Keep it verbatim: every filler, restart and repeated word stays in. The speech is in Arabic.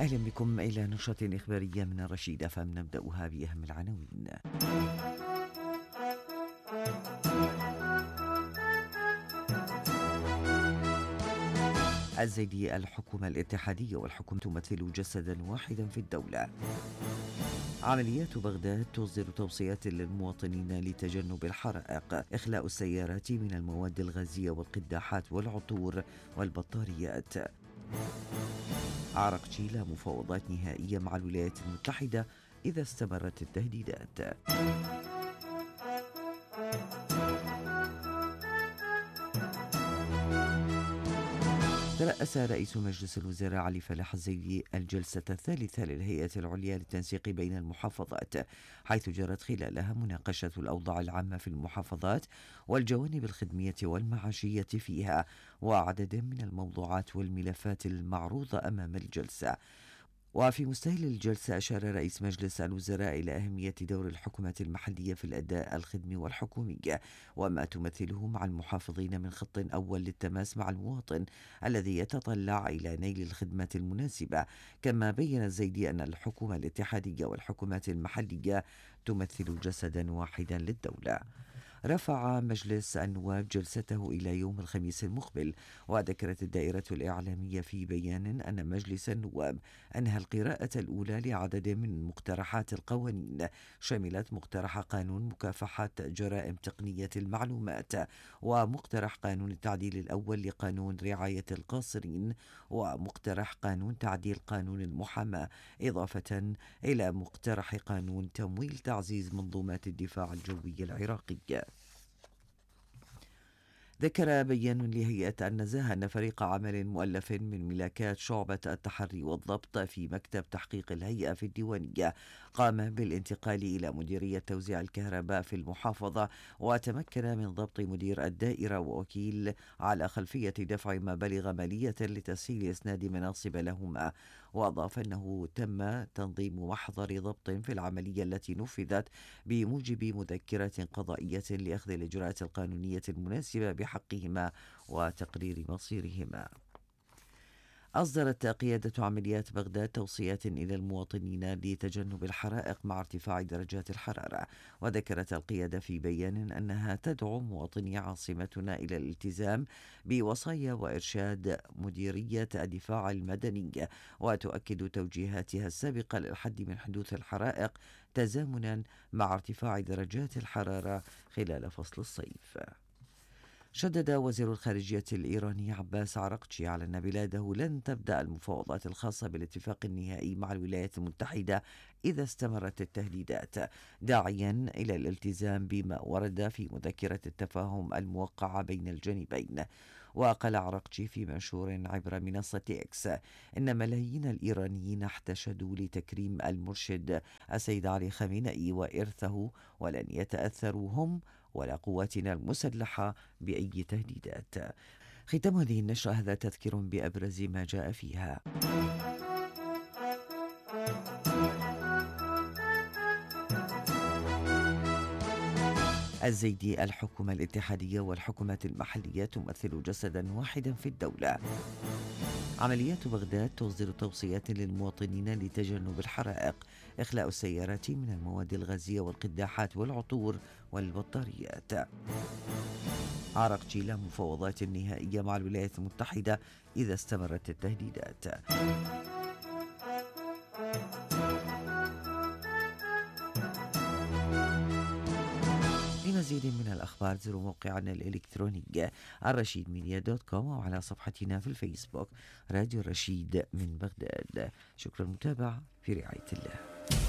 أهلا بكم إلى نشرة إخبارية من الرشيد أف أم. نبدأها بأهم العناوين. الزيدي: الحكومة الاتحادية والحكومة تمثل جسدا واحدا في الدولة. عمليات بغداد تصدر توصيات للمواطنين لتجنب الحرائق. إخلاء السيارات من المواد الغازية والقداحات والعطور والبطاريات. عرقجي: لا مفاوضات نهائية مع الولايات المتحدة إذا استمرت التهديدات. ترأس رئيس مجلس الوزراء علي فلاح الزيدي الجلسة الثالثة للهيئة العليا للتنسيق بين المحافظات، حيث جرت خلالها مناقشة الأوضاع العامة في المحافظات والجوانب الخدمية والمعاشية فيها، وعدد من الموضوعات والملفات المعروضة أمام الجلسة. وفي مستهل الجلسة أشار رئيس مجلس الوزراء إلى أهمية دور الحكومة المحلية في الأداء الخدمي والحكومي وما تمثله مع المحافظين من خط أول للتماس مع المواطن الذي يتطلع إلى نيل الخدمة المناسبة. كما بين الزيدي أن الحكومة الاتحادية والحكومات المحلية تمثل جسدا واحدا للدولة. رفع مجلس النواب جلسته إلى يوم الخميس المقبل، وذكرت الدائرة الإعلامية في بيان أن مجلس النواب أنهى القراءة الأولى لعدد من مقترحات القوانين، شملت مقترح قانون مكافحة جرائم تقنية المعلومات، ومقترح قانون التعديل الأول لقانون رعاية القاصرين، ومقترح قانون تعديل قانون المحاماة، إضافة إلى مقترح قانون تمويل تعزيز منظومات الدفاع الجوي العراقي. ذكر بيان لهيئة النزاهة أن فريق عمل مؤلف من ملاكات شعبة التحري والضبط في مكتب تحقيق الهيئة في الديوانية قام بالانتقال إلى مديرية توزيع الكهرباء في المحافظة، وتمكن من ضبط مدير الدائرة ووكيل على خلفية دفع مبالغ مالية لتسهيل إسناد مناصب لهما. وأضاف أنه تم تنظيم محضر ضبط في العملية التي نفذت بموجب مذكرة قضائية لأخذ الإجراءات القانونية المناسبة بحقهما وتقرير مصيرهما. أصدرت قيادة عمليات بغداد توصيات إلى المواطنين لتجنب الحرائق مع ارتفاع درجات الحرارة. وذكرت القيادة في بيان أنها تدعو مواطني عاصمتنا إلى الالتزام بوصايا وإرشاد مديرية الدفاع المدني، وتؤكد توجيهاتها السابقة للحد من حدوث الحرائق تزامنا مع ارتفاع درجات الحرارة خلال فصل الصيف. شدد وزير الخارجية الإيراني عباس عرقجي على أن بلاده لن تبدأ المفاوضات الخاصة بالاتفاق النهائي مع الولايات المتحدة إذا استمرت التهديدات، داعيا إلى الالتزام بما ورد في مذكرة التفاهم الموقعة بين الجانبين. وقال عرقجي في منشور عبر منصة إكس إن ملايين الإيرانيين احتشدوا لتكريم المرشد السيد علي خامنئي وإرثه، ولن يتأثروا هم ولا قواتنا المسلحة بأي تهديدات. ختام هذه النشرة هذا تذكير بأبرز ما جاء فيها. الزيدي: الحكومة الاتحادية والحكومات المحلية تمثل جسدا واحدا في الدولة. عمليات بغداد تصدر توصيات للمواطنين لتجنب الحرائق. إخلاء السيارات من المواد الغازية والقداحات والعطور والبطاريات. عرقجي: لا مفاوضات نهائية مع الولايات المتحدة إذا استمرت التهديدات. لمزيد من الأخبار زوروا موقعنا الإلكتروني الرشيد ميديا دوت كوم وعلى صفحتنا في الفيسبوك راديو الرشيد من بغداد. شكرا للمتابعة، في رعاية الله.